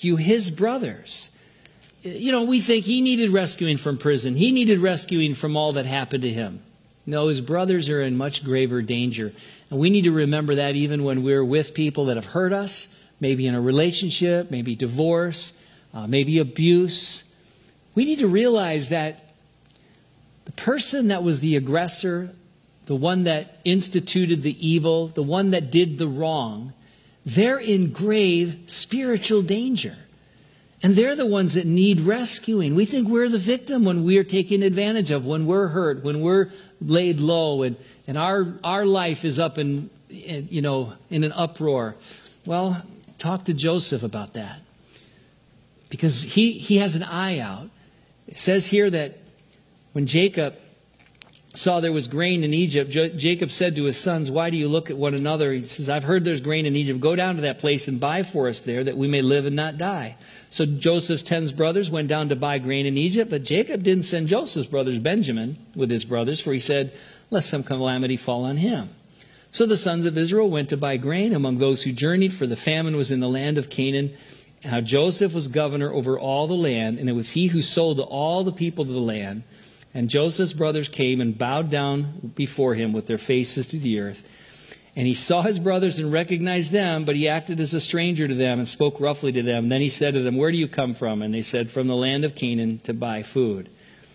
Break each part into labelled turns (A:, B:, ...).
A: rescue his brothers. You know, we think he needed rescuing from prison. He needed rescuing from all that happened to him. No, his brothers are in much graver danger. And we need to remember that even when we're with people that have hurt us, maybe in a relationship, maybe divorce, maybe abuse. We need to realize that the person that was the aggressor, the one that instituted the evil, the one that did the wrong, they're in grave spiritual danger. And they're the ones that need rescuing. We think we're the victim when we're taken advantage of, when we're hurt, when we're laid low, and our life is up in an uproar. Well, talk to Joseph about that. Because he has an eye out. It says here that when Jacob saw there was grain in Egypt, Jacob said to his sons, "Why do you look at one another?" He says, "I've heard there's grain in Egypt. Go down to that place and buy for us there, that we may live and not die." So Joseph's 10 brothers went down to buy grain in Egypt, but Jacob didn't send Joseph's brothers Benjamin with his brothers, for he said, "Lest some calamity fall on him." So the sons of Israel went to buy grain among those who journeyed, for the famine was in the land of Canaan. Now Joseph was governor over all the land, and it was he who sold to all the people of the land. And Joseph's brothers came and bowed down before him with their faces to the earth. And he saw his brothers and recognized them, but he acted as a stranger to them and spoke roughly to them. Then he said to them, "Where do you come from?" And they said, "From the land of Canaan to buy food."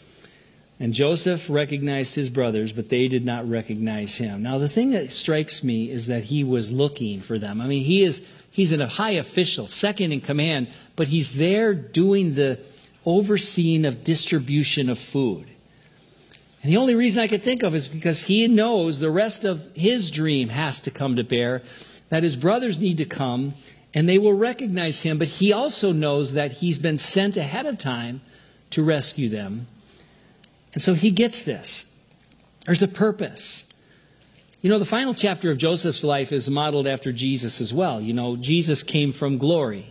A: And Joseph recognized his brothers, but they did not recognize him. Now the thing that strikes me is that he was looking for them. I mean, he's a high official, second in command, but he's there doing the overseeing of distribution of food. And the only reason I could think of is because he knows the rest of his dream has to come to bear, that his brothers need to come, and they will recognize him. But he also knows that he's been sent ahead of time to rescue them. And so he gets this. There's a purpose. You know, the final chapter of Joseph's life is modeled after Jesus as well. You know, Jesus came from glory.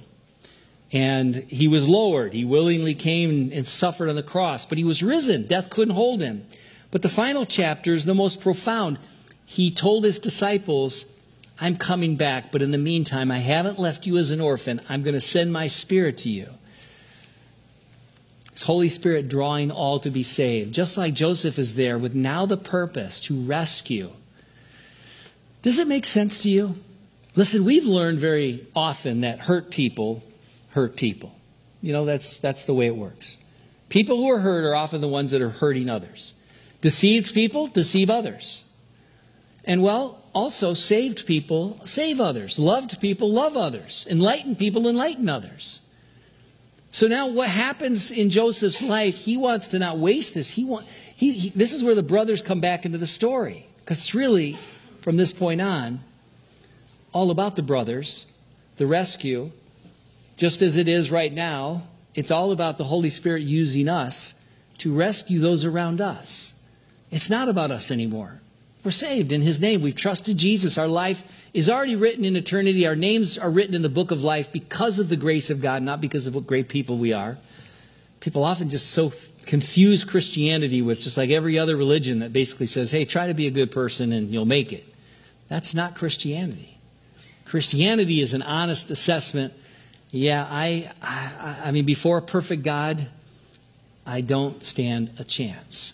A: And he was lowered. He willingly came and suffered on the cross. But he was risen. Death couldn't hold him. But the final chapter is the most profound. He told his disciples, "I'm coming back, but in the meantime, I haven't left you as an orphan. I'm going to send my Spirit to you." His Holy Spirit drawing all to be saved. Just like Joseph is there with now the purpose to rescue. Does it make sense to you? Listen, we've learned very often that hurt people hurt people. You know, that's the way it works. People who are hurt are often the ones that are hurting others. Deceived people deceive others. And well, also saved people save others. Loved people love others. Enlightened people enlighten others. So now what happens in Joseph's life, he wants to not waste this. This is where the brothers come back into the story. Because it's really, from this point on, all about the brothers, the rescue. Just as it is right now, it's all about the Holy Spirit using us to rescue those around us. It's not about us anymore. We're saved in His name. We've trusted Jesus. Our life is already written in eternity. Our names are written in the book of life because of the grace of God, not because of what great people we are. People often just so confuse Christianity with just like every other religion that basically says, hey, try to be a good person and you'll make it. That's not Christianity. Christianity is an honest assessment. Yeah, I mean, before a perfect God, I don't stand a chance.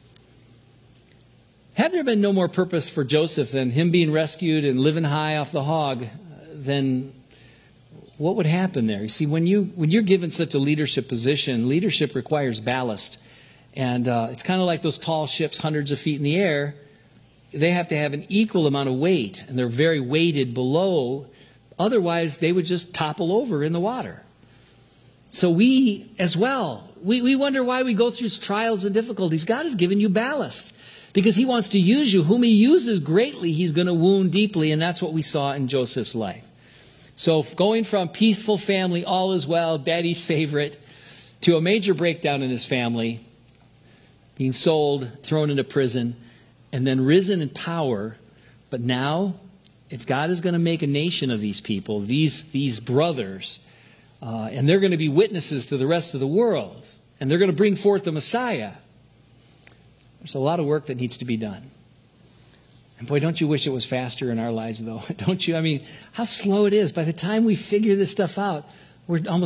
A: Had there been no more purpose for Joseph than him being rescued and living high off the hog, then what would happen there? You see, when you're given such a leadership position, leadership requires ballast. And it's kind of like those tall ships hundreds of feet in the air. They have to have an equal amount of weight, and they're very weighted below. Otherwise, they would just topple over in the water. So we, as well, we wonder why we go through trials and difficulties. God has given you ballast because He wants to use you. Whom He uses greatly, He's going to wound deeply, and that's what we saw in Joseph's life. So going from peaceful family, all is well, daddy's favorite, to a major breakdown in his family, being sold, thrown into prison, and then risen in power. But now, if God is going to make a nation of these people, these brothers, and they're going to be witnesses to the rest of the world, and they're going to bring forth the Messiah, there's a lot of work that needs to be done. And boy, don't you wish it was faster in our lives, though? Don't you? I mean, how slow it is. By the time we figure this stuff out, we're almost